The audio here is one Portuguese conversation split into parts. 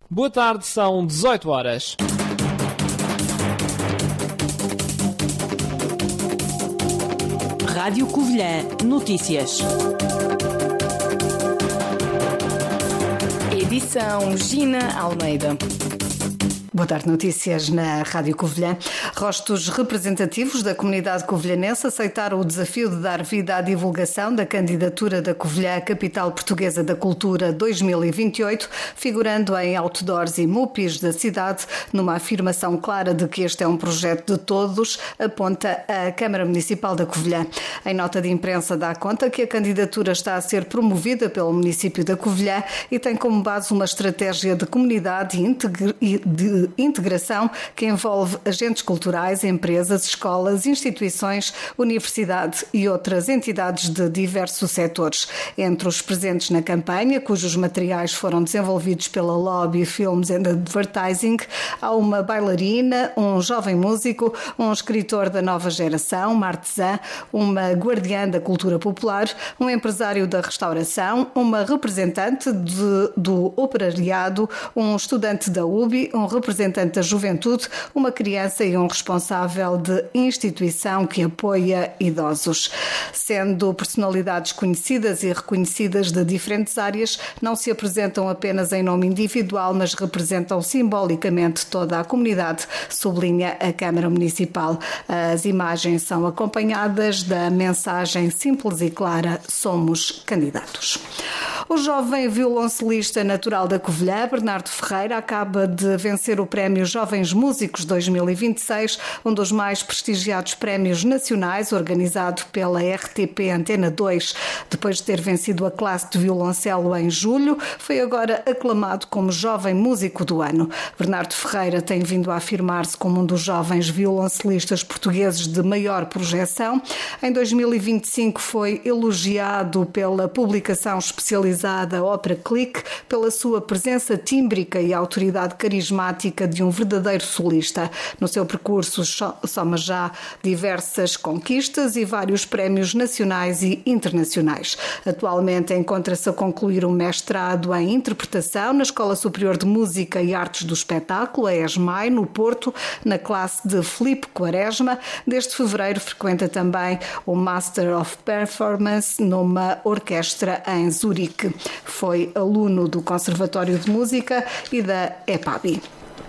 Boa tarde, são 18 horas. Rádio Covilhã Notícias. Edição Gina Almeida. Boa tarde, notícias na Rádio Covilhã. Rostos representativos da comunidade covilhanense aceitaram o desafio de dar vida à divulgação da candidatura da Covilhã à Capital Portuguesa da Cultura 2028, figurando em outdoors e MUPIs da cidade, numa afirmação clara de que este é um projeto de todos, aponta a Câmara Municipal da Covilhã. Em nota de imprensa dá conta que a candidatura está a ser promovida pelo município da Covilhã e tem como base uma estratégia de comunidade e de integração que envolve agentes culturais, empresas, escolas, instituições, universidade e outras entidades de diversos setores. Entre os presentes na campanha, cujos materiais foram desenvolvidos pela Lobby Films and Advertising, há uma bailarina, um jovem músico, um escritor da nova geração, uma artesã, uma guardiã da cultura popular, um empresário da restauração, uma representante do operariado, um estudante da UBI, um representante da juventude, uma criança e um responsável de instituição que apoia idosos. Sendo personalidades conhecidas e reconhecidas de diferentes áreas, não se apresentam apenas em nome individual, mas representam simbolicamente toda a comunidade, sublinha a Câmara Municipal. As imagens são acompanhadas da mensagem simples e clara: somos candidatos. O jovem violoncelista natural da Covilhã, Bernardo Ferreira, acaba de vencer o Prémio Jovens Músicos 2026, um dos mais prestigiados prémios nacionais, organizado pela RTP Antena 2. Depois de ter vencido a classe de violoncelo em julho, foi agora aclamado como Jovem Músico do Ano. Bernardo Ferreira tem vindo a afirmar-se como um dos jovens violoncelistas portugueses de maior projeção. Em 2025 foi elogiado pela publicação especializada Ópera Clique pela sua presença tímbrica e autoridade carismática de um verdadeiro solista. No seu percurso soma já diversas conquistas e vários prémios nacionais e internacionais. Atualmente encontra-se a concluir um mestrado em interpretação na Escola Superior de Música e Artes do Espetáculo, a ESMAI, no Porto, na classe de Filipe Quaresma. Desde fevereiro frequenta também o Master of Performance numa orquestra em Zurique. Foi aluno do Conservatório de Música e da EPABI.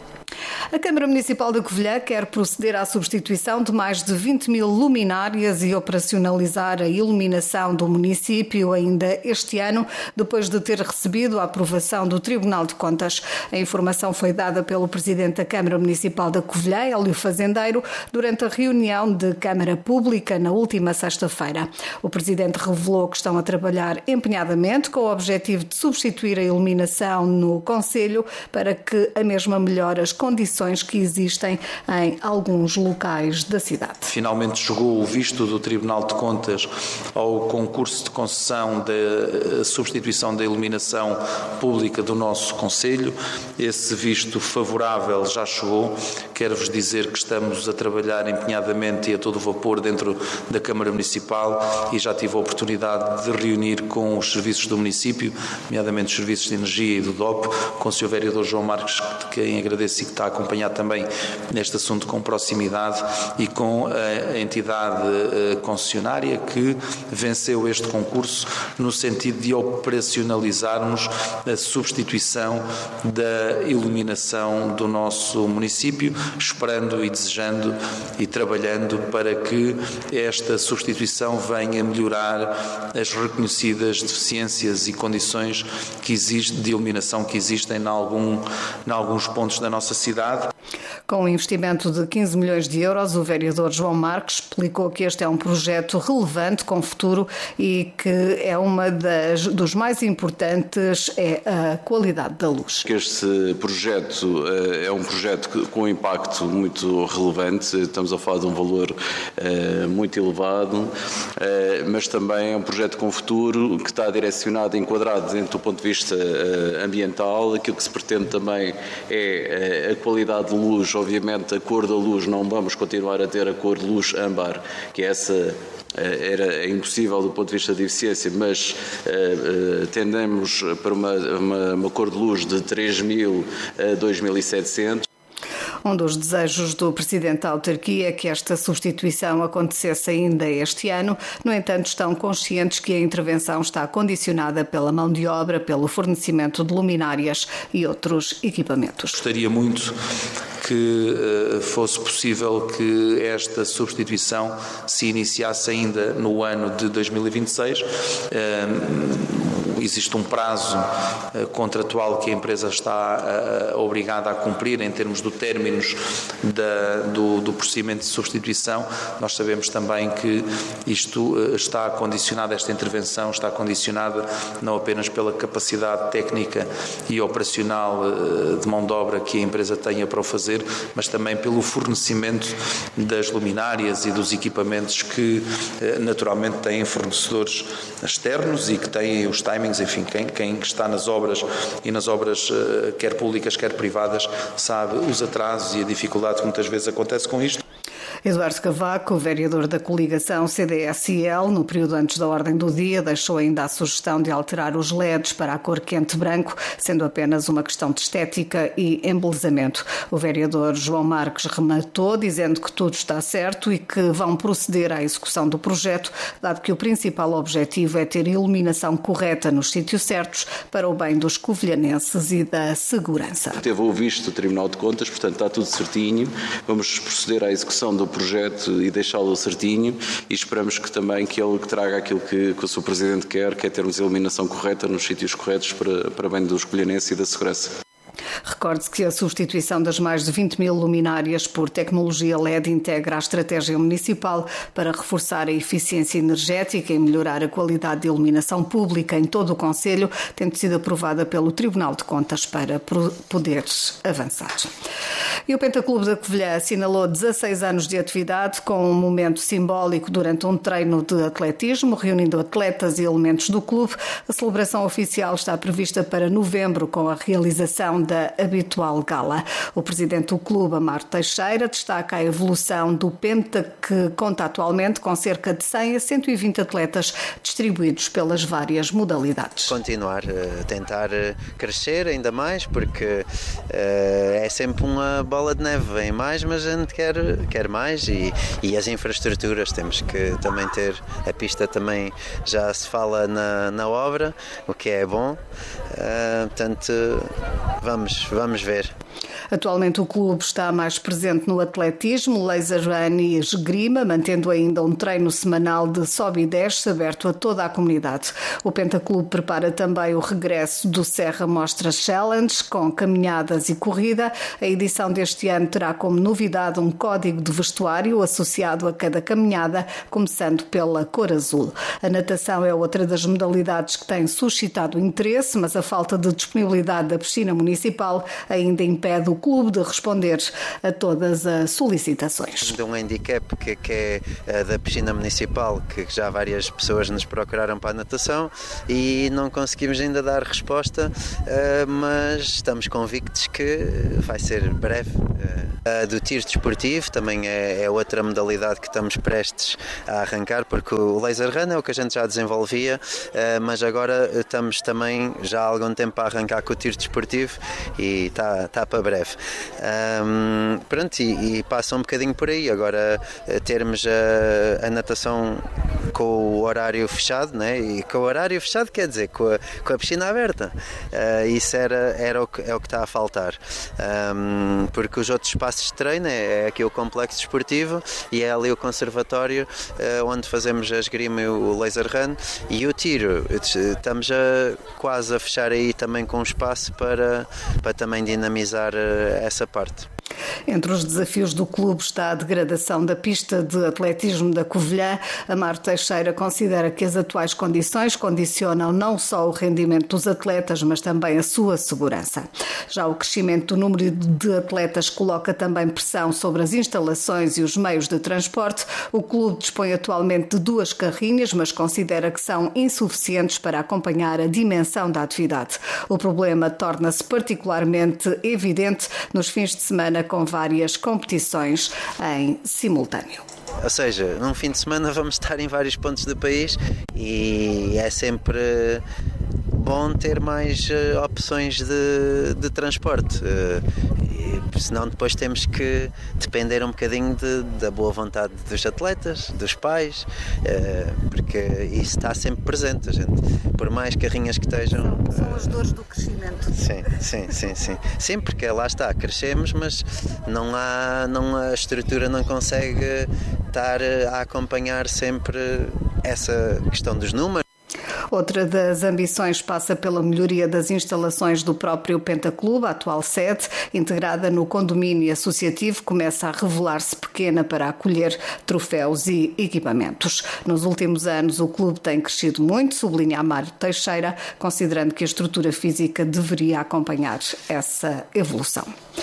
A Câmara Municipal de Covilhã quer proceder à substituição de mais de 20 mil luminárias e operacionalizar a iluminação do município ainda este ano, depois de ter recebido a aprovação do Tribunal de Contas. A informação foi dada pelo Presidente da Câmara Municipal de Covilhã, Hélio Fazendeiro, durante a reunião de Câmara Pública na última sexta-feira. O Presidente revelou que estão a trabalhar empenhadamente com o objetivo de substituir a iluminação no Concelho para que a mesma melhore as condições que existem em alguns locais da cidade. Finalmente chegou o visto do Tribunal de Contas ao concurso de concessão da substituição da iluminação pública do nosso concelho. Esse visto favorável já chegou. Quero-vos dizer que estamos a trabalhar empenhadamente e a todo vapor dentro da Câmara Municipal e já tive a oportunidade de reunir com os serviços do município, nomeadamente os serviços de energia e do DOP, com o Sr. Vereador João Marques, de quem agradeço e que está a acompanhar também neste assunto com proximidade, e com a entidade concessionária que venceu este concurso no sentido de operacionalizarmos a substituição da iluminação do nosso município, esperando e desejando e trabalhando para que esta substituição venha melhorar as reconhecidas deficiências e condições que existem de iluminação que existem em alguns pontos da nossa cidade. Com um investimento de 15 milhões de euros, o vereador João Marques explicou que este é um projeto relevante com futuro e que é dos mais importantes é a qualidade da luz. Este projeto é um projeto com um impacto muito relevante, estamos a falar de um valor muito elevado, mas também é um projeto com futuro que está direcionado, enquadrado dentro do ponto de vista ambiental. Aquilo que se pretende também é a qualidade de luz luz, obviamente a cor da luz, não vamos continuar a ter a cor de luz âmbar, que essa é impossível do ponto de vista de eficiência, mas tendemos para uma cor de luz de 3.000 a 2.700. Um dos desejos do Presidente da autarquia é que esta substituição acontecesse ainda este ano. No entanto, estão conscientes que a intervenção está condicionada pela mão de obra, pelo fornecimento de luminárias e outros equipamentos. Gostaria muito que fosse possível que esta substituição se iniciasse ainda no ano de 2026. Existe um prazo contratual que a empresa está obrigada a cumprir em termos do términos do procedimento de substituição. Nós sabemos também que isto está condicionado, esta intervenção está condicionada não apenas pela capacidade técnica e operacional de mão de obra que a empresa tenha para o fazer, mas também pelo fornecimento das luminárias e dos equipamentos que naturalmente têm fornecedores externos e que têm os timings, enfim, quem está nas obras e nas obras quer públicas, quer privadas, sabe os atrasos e a dificuldade que muitas vezes acontece com isto. Eduardo Cavaco, vereador da coligação CDS-IL, no período antes da ordem do dia, deixou ainda a sugestão de alterar os LEDs para a cor quente branco, sendo apenas uma questão de estética e embelezamento. O vereador João Marques rematou, dizendo que tudo está certo e que vão proceder à execução do projeto, dado que o principal objetivo é ter iluminação correta nos sítios certos para o bem dos covilhanenses e da segurança. Teve o visto do Tribunal de Contas, portanto está tudo certinho. Vamos proceder à execução do projeto e deixá-lo certinho e esperamos que também que ele traga aquilo que o Sr. Presidente quer, que é termos a iluminação correta nos sítios corretos para bem dos covilhanenses e da segurança. Recorde-se que a substituição das mais de 20.000 luminárias por tecnologia LED integra a estratégia municipal para reforçar a eficiência energética e melhorar a qualidade de iluminação pública em todo o concelho, tendo sido aprovada pelo Tribunal de Contas para poderes avançar. E o Pentaclube da Covilhã assinalou 16 anos de atividade com um momento simbólico durante um treino de atletismo, reunindo atletas e elementos do clube. A celebração oficial está prevista para novembro, com a realização da habitual gala. O presidente do clube, Amaro Teixeira, destaca a evolução do Penta, que conta atualmente com cerca de 100 a 120 atletas distribuídos pelas várias modalidades. Continuar a tentar crescer ainda mais, porque é sempre uma bola de neve, vem mais, mas a gente quer mais e as infraestruturas temos que também ter. A pista também já se fala na obra, o que é bom, portanto vamos ver. Atualmente o clube está mais presente no atletismo, laser run e esgrima, mantendo ainda um treino semanal de sobe e desce aberto a toda a comunidade. O Pentaclube prepara também o regresso do Serra Mostra Challenge, com caminhadas e corrida. A edição deste ano terá como novidade um código de vestuário associado a cada caminhada, começando pela cor azul. A natação é outra das modalidades que tem suscitado interesse, mas a falta de disponibilidade da piscina municipal ainda impede o clube de responder a todas as solicitações. De um handicap que é da piscina municipal, que já várias pessoas nos procuraram para a natação e não conseguimos ainda dar resposta, mas estamos convictos que vai ser breve. Do tiro desportivo também é outra modalidade que estamos prestes a arrancar, porque o laser run é o que a gente já desenvolvia, mas agora estamos também já há algum tempo a arrancar com o tiro desportivo e está para breve. Pronto, e passa um bocadinho por aí. Agora termos a natação com o horário fechado, né? E com o horário fechado quer dizer com a piscina aberta. Isso é o que está a faltar, porque os outros espaços de treino é aqui o complexo desportivo e é ali o conservatório, onde fazemos a esgrima e o laser run, e o tiro estamos quase a fechar aí também com um espaço para também dinamizar essa parte. Entre os desafios do clube está a degradação da pista de atletismo da Covilhã. Amaro Teixeira considera que as atuais condições condicionam não só o rendimento dos atletas, mas também a sua segurança. Já o crescimento do número de atletas coloca também pressão sobre as instalações e os meios de transporte. O clube dispõe atualmente de 2 carrinhas, mas considera que são insuficientes para acompanhar a dimensão da atividade. O problema torna-se particularmente evidente nos fins de semana com várias competições em simultâneo. Ou seja, num fim de semana vamos estar em vários pontos do país e é sempre bom ter mais opções de transporte. Senão depois temos que depender um bocadinho da boa vontade dos atletas, dos pais, porque isso está sempre presente, gente. Por mais carrinhas que estejam... São as dores do crescimento. Sim, porque lá está, crescemos, mas a estrutura não consegue estar a acompanhar sempre essa questão dos números. Outra das ambições passa pela melhoria das instalações do próprio Pentaclube. A atual sede, integrada no condomínio associativo, começa a revelar-se pequena para acolher troféus e equipamentos. Nos últimos anos, o clube tem crescido muito, sublinha Mário Teixeira, considerando que a estrutura física deveria acompanhar essa evolução.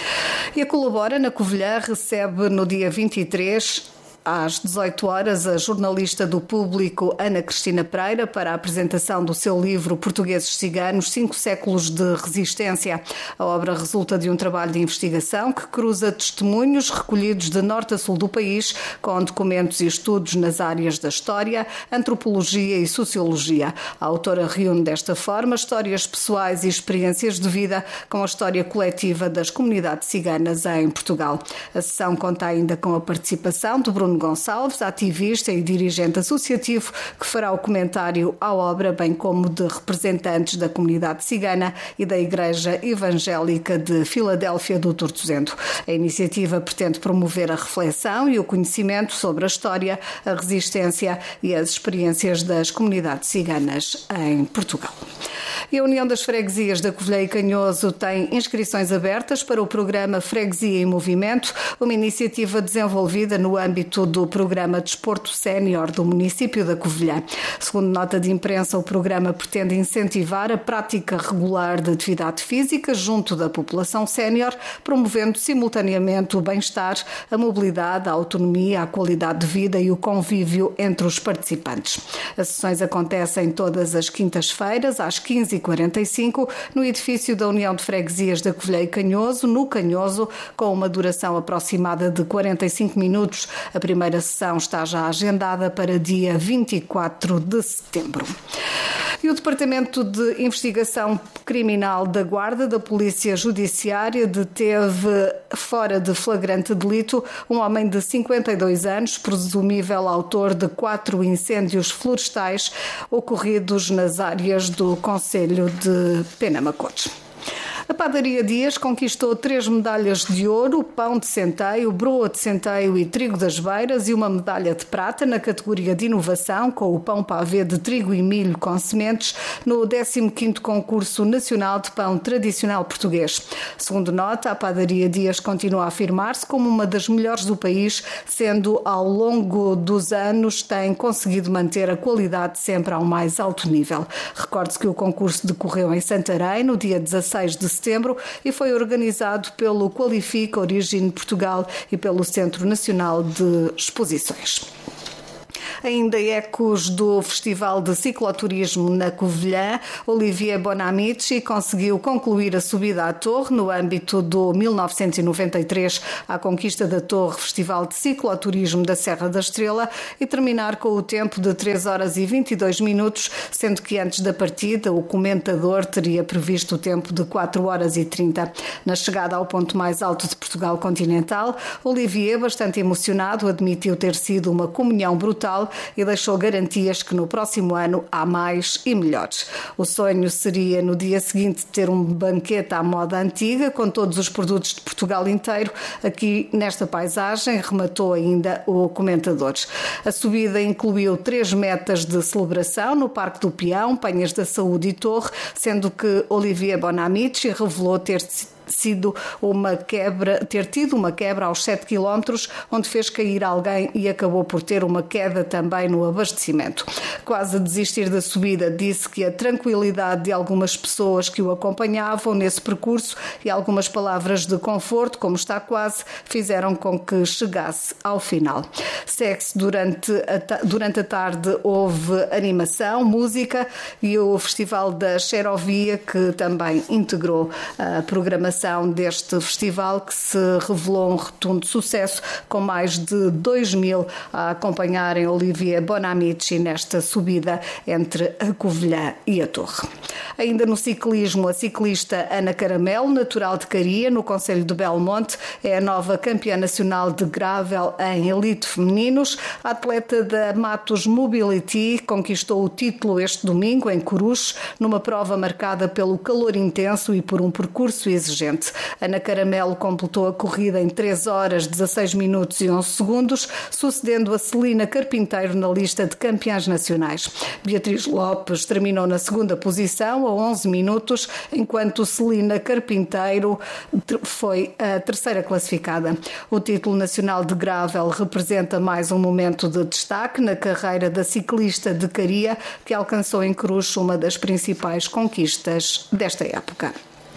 E a Colabora, na Covilhã, recebe no dia 23... às 18 horas, a jornalista do Público Ana Cristina Pereira para a apresentação do seu livro Portugueses Ciganos, 5 séculos de resistência. A obra resulta de um trabalho de investigação que cruza testemunhos recolhidos de norte a sul do país com documentos e estudos nas áreas da história, antropologia e sociologia. A autora reúne desta forma histórias pessoais e experiências de vida com a história coletiva das comunidades ciganas em Portugal. A sessão conta ainda com a participação de Bruno Gonçalves, ativista e dirigente associativo, que fará o comentário à obra, bem como de representantes da comunidade cigana e da Igreja Evangélica de Filadélfia do Tortozendo. A iniciativa pretende promover a reflexão e o conhecimento sobre a história, a resistência e as experiências das comunidades ciganas em Portugal. E a União das Freguesias da Covilhã e Canhoso tem inscrições abertas para o programa Freguesia em Movimento, uma iniciativa desenvolvida no âmbito do programa Desporto Sénior do município da Covilhã. Segundo nota de imprensa, o programa pretende incentivar a prática regular de atividade física junto da população sénior, promovendo simultaneamente o bem-estar, a mobilidade, a autonomia, a qualidade de vida e o convívio entre os participantes. As sessões acontecem todas as quintas-feiras, às 15h45, no edifício da União de Freguesias da Covilhã e Canhoso, no Canhoso, com uma duração aproximada de 45 minutos. A primeira sessão está já agendada para dia 24 de setembro. E o Departamento de Investigação Criminal da Guarda da Polícia Judiciária deteve, fora de flagrante delito, um homem de 52 anos, presumível autor de 4 incêndios florestais ocorridos nas áreas do concelho de Penamacotes. A Padaria Dias conquistou 3 medalhas de ouro, pão de centeio, broa de centeio e trigo das beiras e uma medalha de prata na categoria de inovação com o pão pavê de trigo e milho com sementes no 15º Concurso Nacional de Pão Tradicional Português. Segundo nota, a Padaria Dias continua a afirmar-se como uma das melhores do país, sendo ao longo dos anos tem conseguido manter a qualidade sempre ao mais alto nível. Recorde-se que o concurso decorreu em Santarém no dia 16 de setembro e foi organizado pelo Qualifica Origine Portugal e pelo Centro Nacional de Exposições. Ainda ecos do Festival de Cicloturismo na Covilhã, Olivier Bonamici conseguiu concluir a subida à Torre no âmbito do 1993 à conquista da Torre, Festival de Cicloturismo da Serra da Estrela, e terminar com o tempo de 3 horas e 22 minutos, sendo que antes da partida o comentador teria previsto o tempo de 4 horas e 30. Na chegada ao ponto mais alto de Portugal continental, Olivier, bastante emocionado, admitiu ter sido uma comunhão brutal e deixou garantias que no próximo ano há mais e melhores. O sonho seria no dia seguinte ter um banquete à moda antiga com todos os produtos de Portugal inteiro. Aqui nesta paisagem, rematou ainda o comentador. A subida incluiu 3 metas de celebração no Parque do Peão, Penhas da Saúde e Torre, sendo que Olivier Bonamici revelou ter tido uma quebra aos 7 km, onde fez cair alguém e acabou por ter uma queda também no abastecimento. Quase a desistir da subida, disse que a tranquilidade de algumas pessoas que o acompanhavam nesse percurso e algumas palavras de conforto, como está quase, fizeram com que chegasse ao final. Segue-se durante a tarde houve animação, música e o Festival da Xerovia, que também integrou a programação programação deste festival, que se revelou um rotundo sucesso, com mais de 2.000 a acompanharem Olivier Bonamici nesta subida entre a Covilhã e a Torre. Ainda no ciclismo, a ciclista Ana Caramelo, natural de Caria, no concelho de Belmonte, é a nova campeã nacional de gravel em elite femininos. A atleta da Matos Mobility conquistou o título este domingo em Coruche, numa prova marcada pelo calor intenso e por um percurso exigente. Ana Caramelo completou a corrida em 3 horas, 16 minutos e 11 segundos, sucedendo a Celina Carpinteiro na lista de campeãs nacionais. Beatriz Lopes terminou na segunda posição, a 11 minutos, enquanto Celina Carpinteiro foi a terceira classificada. O título nacional de gravel representa mais um momento de destaque na carreira da ciclista de Caria, que alcançou em Coruche uma das principais conquistas desta época.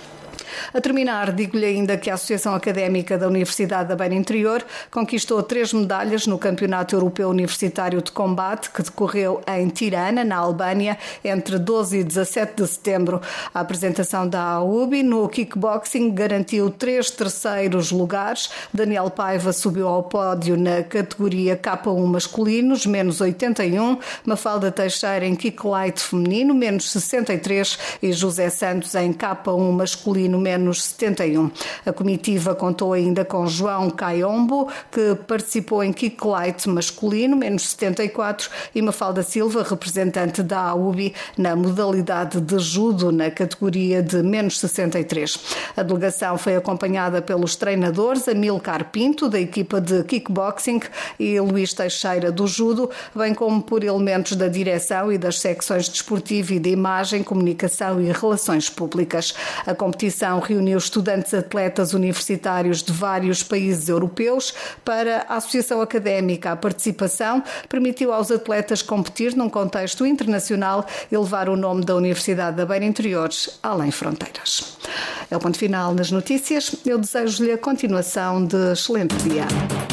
A terminar, digo-lhe ainda que a Associação Académica da Universidade da Beira Interior conquistou 3 medalhas no Campeonato Europeu Universitário de Combate, que decorreu em Tirana, na Albânia, entre 12 e 17 de setembro. A apresentação da AUBI no kickboxing garantiu 3 terceiros lugares. Daniel Paiva subiu ao pódio na categoria K1 masculinos, menos 81, Mafalda Teixeira em kick light feminino, menos 63, e José Santos em K1 masculino, menos 71. A comitiva contou ainda com João Caiombo, que participou em kick light masculino, menos 74, e Mafalda Silva, representante da AUBI na modalidade de judo, na categoria de menos 63. A delegação foi acompanhada pelos treinadores Amilcar Pinto, da equipa de kickboxing, e Luís Teixeira, do judo, bem como por elementos da direção e das secções desportiva e de imagem, comunicação e relações públicas. A competição reuniu estudantes atletas universitários de vários países europeus. Para a Associação Académica, a participação permitiu aos atletas competir num contexto internacional e levar o nome da Universidade da Beira Interior além fronteiras. É o ponto final nas notícias. Eu desejo-lhe a continuação de excelente dia.